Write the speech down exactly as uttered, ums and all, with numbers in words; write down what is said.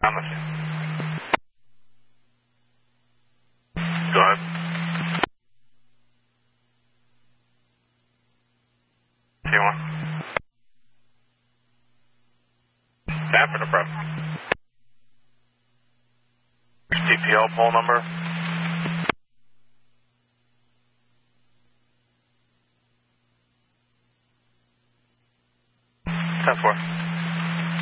I'm listening. Go ahead. T one. Stafford, no problem. D P L poll number. ten four.